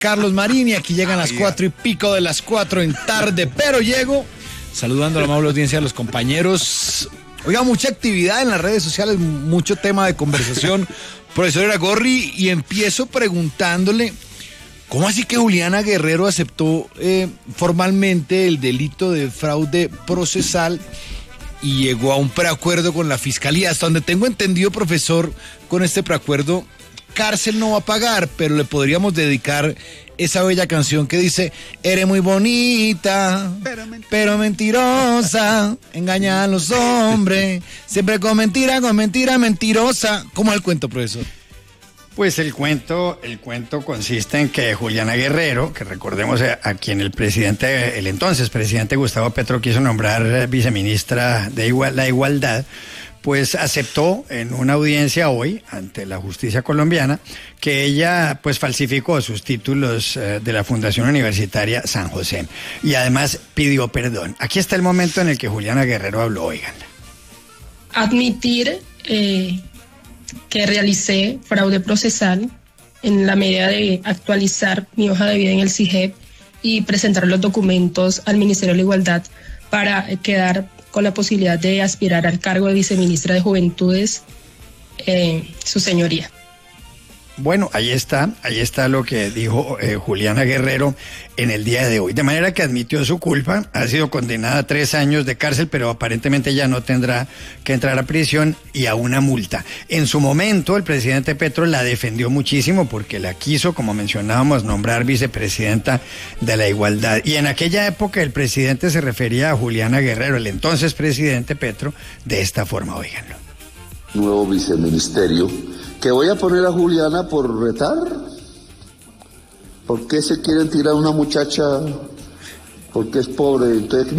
Carlos Marín, y aquí llegan las 4:15 de las 4 en tarde, pero llego saludando a la amable audiencia de los compañeros. Oiga, mucha actividad en las redes sociales, mucho tema de conversación, profesor Iragorri, y empiezo preguntándole, ¿cómo así que Juliana Guerrero aceptó formalmente el delito de fraude procesal y llegó a un preacuerdo con la fiscalía? Hasta donde tengo entendido, profesor, con este preacuerdo, cárcel no va a pagar, pero le podríamos dedicar esa bella canción que dice: eres muy bonita, pero mentirosa, engaña a los hombres, siempre con mentira, mentirosa. ¿Cómo es el cuento, profesor? Pues el cuento consiste en que Juliana Guerrero, que recordemos a quien el entonces presidente Gustavo Petro quiso nombrar viceministra de la Igualdad, pues aceptó en una audiencia hoy ante la justicia colombiana que ella pues falsificó sus títulos de la Fundación Universitaria San José y además pidió perdón. Aquí está el momento en el que Juliana Guerrero habló, oiganla. Admitir que realicé fraude procesal en la medida de actualizar mi hoja de vida en el CIGEP y presentar los documentos al Ministerio de la Igualdad para quedar con la posibilidad de aspirar al cargo de viceministra de Juventudes, su señoría. Bueno, ahí está lo que dijo Juliana Guerrero en el día de hoy. De manera que admitió su culpa, ha sido condenada a 3 años de cárcel, pero aparentemente ya no tendrá que entrar a prisión y a una multa. En su momento, el presidente Petro la defendió muchísimo porque la quiso, como mencionábamos, nombrar vicepresidenta de la Igualdad. Y en aquella época el presidente se refería a Juliana Guerrero, el entonces presidente Petro, de esta forma, óiganlo. Nuevo viceministerio, que voy a poner a Juliana por retar. ¿Por qué se quieren tirar a una muchacha porque es pobre? Entonces...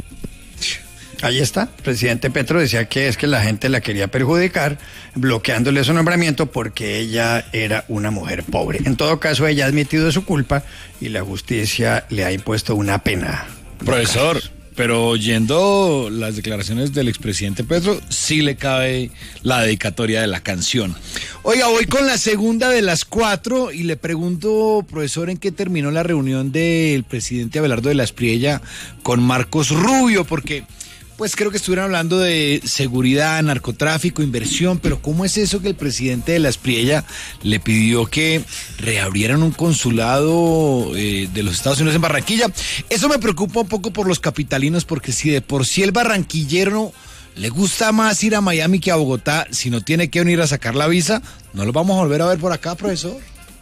Ahí está, el presidente Petro decía que es que la gente la quería perjudicar, bloqueándole su nombramiento porque ella era una mujer pobre. En todo caso, ella ha admitido su culpa y la justicia le ha impuesto una pena. Profesor, pero oyendo las declaraciones del expresidente Petro, sí le cabe la dedicatoria de la canción. Oiga, voy con la segunda de las 4 y le pregunto, profesor, ¿en qué terminó la reunión del presidente Abelardo de la Espriella con Marcos Rubio? Porque pues creo que estuvieron hablando de seguridad, narcotráfico, inversión, pero ¿cómo es eso que el presidente de la Espriella le pidió que reabrieran un consulado de los Estados Unidos en Barranquilla? Eso me preocupa un poco por los capitalinos, porque si de por sí el barranquillero le gusta más ir a Miami que a Bogotá, si no tiene que venir a sacar la visa, ¿no lo vamos a volver a ver por acá, profesor?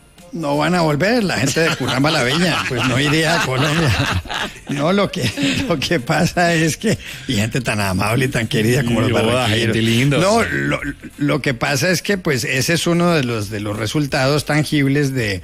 No van a volver, la gente de Curramba la Bella, pues no iría a Colombia. No, lo que pasa es que, y gente tan amable y tan querida como los barranquilleros. Gente lindo. No, lo que pasa es que pues ese es uno de los resultados tangibles de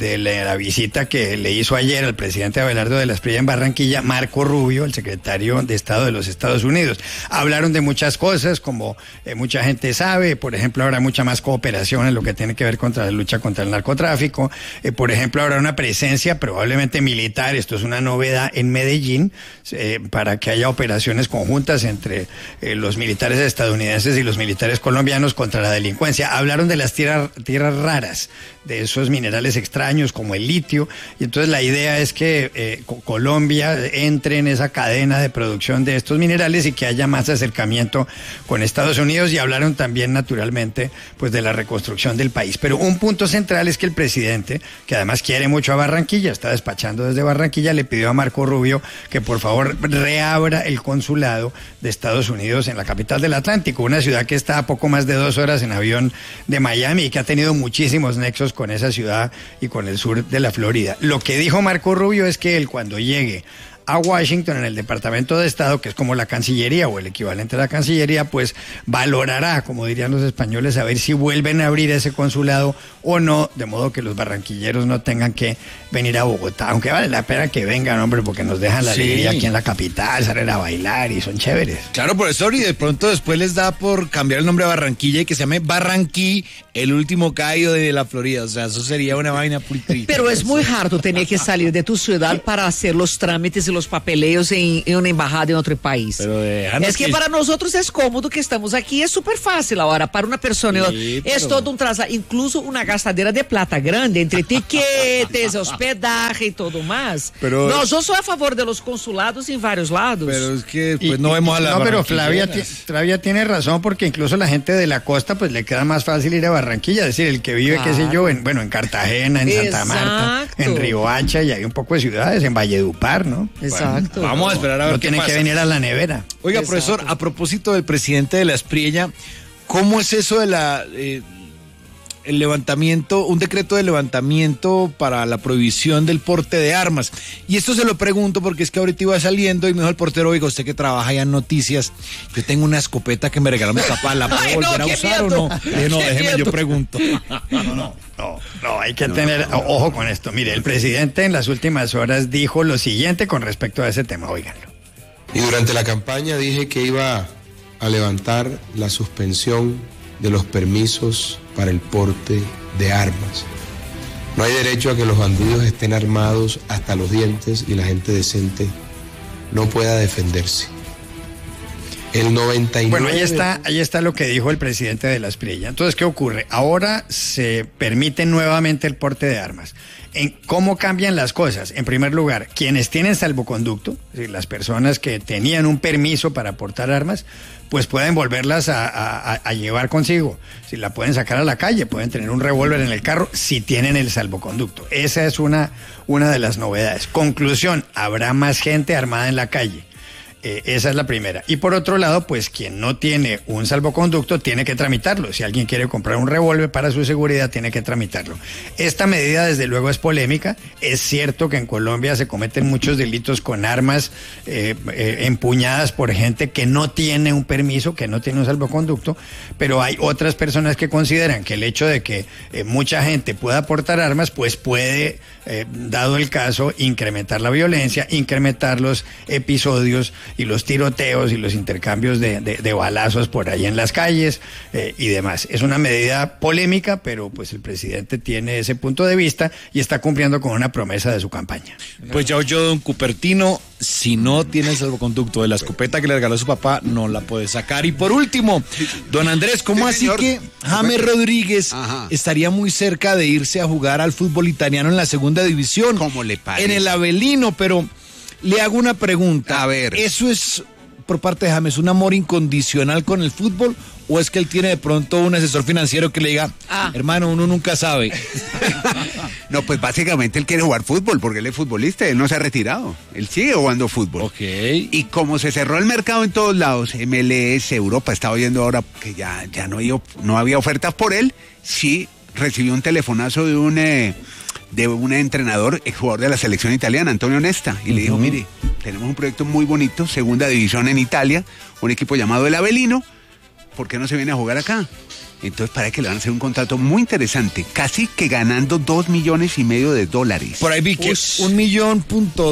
la visita que le hizo ayer al presidente Abelardo de la Espriella en Barranquilla, Marco Rubio, el secretario de Estado de los Estados Unidos. Hablaron de muchas cosas, como mucha gente sabe, por ejemplo, habrá mucha más cooperación en lo que tiene que ver contra la lucha contra el narcotráfico. Por ejemplo, habrá una presencia probablemente militar, esto es una novedad, en Medellín, para que haya operaciones conjuntas entre los militares estadounidenses y los militares colombianos contra la delincuencia. Hablaron de las tierras raras, de esos minerales extraños como el litio, y entonces la idea es que Colombia entre en esa cadena de producción de estos minerales y que haya más acercamiento con Estados Unidos, y hablaron también naturalmente pues de la reconstrucción del país. Pero un punto central es que el presidente, que además quiere mucho a Barranquilla, está despachando desde Barranquilla, le pidió a Marco Rubio que por favor reabra el consulado de Estados Unidos en la capital del Atlántico, una ciudad que está a poco más de 2 horas en avión de Miami y que ha tenido muchísimos nexos con esa ciudad y con el sur de la Florida. Lo que dijo Marco Rubio es que él, cuando llegue a Washington, en el Departamento de Estado, que es como la Cancillería o el equivalente a la Cancillería, pues valorará, como dirían los españoles, a ver si vuelven a abrir ese consulado o no, de modo que los barranquilleros no tengan que venir a Bogotá, aunque vale la pena que vengan, hombre, porque nos dejan la alegría aquí en la capital, salir a bailar y son chéveres. Claro, profesor, y de pronto después les da por cambiar el nombre a Barranquilla y que se llame Barranquí, el último cayo de la Florida, o sea, eso sería una vaina muy triste. Pero es muy harto tener que salir de tu ciudad para hacer los trámites y los los papeleos en una embajada en otro país. Pero es que para nosotros es cómodo que estamos aquí, es súper fácil ahora. Para una persona es todo un traslado, incluso una gastadera de plata grande entre tiquetes, hospedaje y todo más. Pero, no, yo soy a favor de los consulados en varios lados. Pero es que pues no vemos a la. No, pero Flavia tiene razón, porque incluso la gente de la costa pues le queda más fácil ir a Barranquilla, es decir, el que vive, qué sé yo, en Cartagena, en Santa Marta, en Riohacha, y hay un poco de ciudades, en Valledupar, ¿no? Exacto. Bueno, vamos a esperar a ver no qué tienen pasa. que venir a la nevera. Oiga, profesor, a propósito del presidente de la Espriella, ¿cómo es eso de el levantamiento, un decreto de levantamiento para la prohibición del porte de armas? Y esto se lo pregunto porque es que ahorita iba saliendo y me dijo el portero, oiga, usted que trabaja ya en noticias, yo tengo una escopeta que me regaló mi papá, ¿la puedo volver a usar o no? No, déjeme, yo pregunto. No, hay que tener ojo con esto. Mire, el presidente en las últimas horas dijo lo siguiente con respecto a ese tema, óiganlo. Y durante la campaña dije que iba a levantar la suspensión de los permisos para el porte de armas. No hay derecho a que los bandidos estén armados hasta los dientes y la gente decente no pueda defenderse. El 99... Bueno, ahí está lo que dijo el presidente de la Espriella. Entonces, ¿qué ocurre? Ahora se permite nuevamente el porte de armas. ¿Cómo cambian las cosas? En primer lugar, quienes tienen salvoconducto, es decir, las personas que tenían un permiso para portar armas, pues pueden volverlas a llevar consigo. Si la pueden sacar a la calle, pueden tener un revólver en el carro si tienen el salvoconducto. Esa es una de las novedades. Conclusión, habrá más gente armada en la calle. Esa es la primera. Y por otro lado, pues quien no tiene un salvoconducto tiene que tramitarlo. Si alguien quiere comprar un revólver para su seguridad, tiene que tramitarlo. Esta medida, desde luego, es polémica. Es cierto que en Colombia se cometen muchos delitos con armas empuñadas por gente que no tiene un permiso, que no tiene un salvoconducto, pero hay otras personas que consideran que el hecho de que mucha gente pueda portar armas, pues puede, dado el caso, incrementar la violencia, incrementar los episodios y los tiroteos y los intercambios de balazos por ahí en las calles y demás. Es una medida polémica, pero pues el presidente tiene ese punto de vista y está cumpliendo con una promesa de su campaña. Pues ya oyó don Cupertino, si no tiene el salvoconducto de la escopeta que le regaló su papá, no la puede sacar. Y por último, don Andrés, ¿cómo así señor, que James Rodríguez estaría muy cerca de irse a jugar al fútbol italiano en la segunda división? ¿Cómo le parece? En el Avelino, pero le hago una pregunta. A ver. ¿Eso es, por parte de James, un amor incondicional con el fútbol? ¿O es que él tiene de pronto un asesor financiero que le diga, hermano, uno nunca sabe? No, pues básicamente él quiere jugar fútbol porque él es futbolista, él no se ha retirado, él sigue jugando fútbol. Ok. Y como se cerró el mercado en todos lados, MLS, Europa, está oyendo ahora que ya no había ofertas por él, sí recibió un telefonazo de un entrenador, exjugador de la selección italiana, Antonio Nesta, y le dijo, mire, tenemos un proyecto muy bonito, segunda división en Italia, un equipo llamado el Avelino, ¿por qué no se viene a jugar acá? Entonces parece que le van a hacer un contrato muy interesante, casi que ganando $2,5 millones. Por ahí vi que 1,2 millones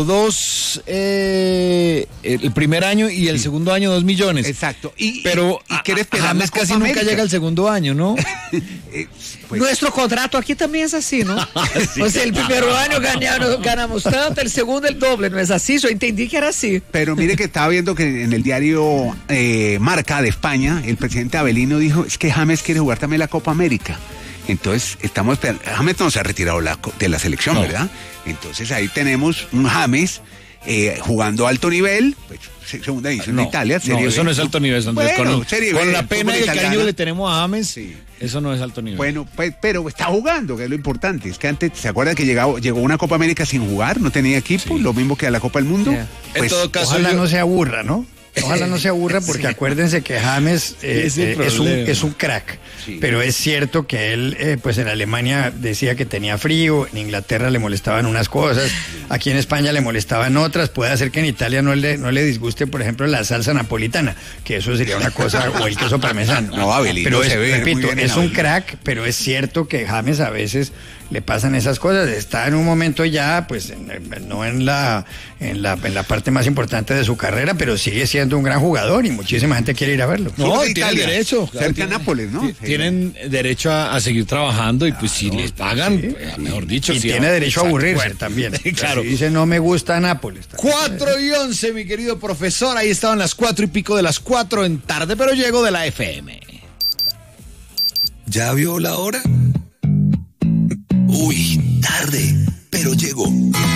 el primer año y el segundo año 2 millones. Exacto. Pero quiere esperar James casi nunca América. llega al segundo año, ¿no? Pues, Nuestro contrato aquí también es así, ¿no? Sí. O sea, el primer año ganamos tanto, el segundo el doble, ¿no es así? Yo entendí que era así. pero mire que estaba viendo que en el diario Marca de España, el presidente Avelino dijo, es que James quiere jugar también la Copa América. Entonces, estamos esperando. James no se ha retirado de la selección, No. ¿verdad? Entonces ahí tenemos un James jugando a alto nivel, pues, segunda división de Italia. No, eso no es alto nivel, Andrés. Bueno, con Serie B, la pena y el fútbol cariño italiano. que le tenemos a James, Sí. eso no es alto nivel. Bueno, pues, pero está jugando, que es lo importante. Es que antes, ¿se acuerdan que llegó una Copa América sin jugar? No tenía equipo, lo mismo que a la Copa del Mundo. Yeah. Pues, en todo caso, Ojalá no se aburra, ¿no? Ojalá no se aburra porque acuérdense que James es el problema. es un crack, Sí. pero es cierto que él pues en Alemania decía que tenía frío, en Inglaterra le molestaban unas cosas, aquí en España le molestaban otras, puede ser que en Italia no le disguste, por ejemplo, la salsa napolitana, que eso sería una cosa, o el queso parmesano. No, Avelino pero se ve muy repito, bien en es un Avelino. crack, pero es cierto que James a veces le pasan esas cosas, está en un momento ya, pues no en la parte más importante de su carrera, pero sigue siendo siendo un gran jugador y muchísima gente quiere ir a verlo. No, Sur de tienen Italia, derecho. cerca de Nápoles, ¿no? Tienen derecho a seguir trabajando y pues si les pagan, mejor dicho. Y sí, tiene derecho a aburrirse bueno, también. Claro. Si dice no me gusta Nápoles. 4:11, mi querido profesor. Ahí estaban las 4:00 de las 4 en tarde, pero llego de la FM. ¿Ya vio la hora? Uy, tarde, pero llegó.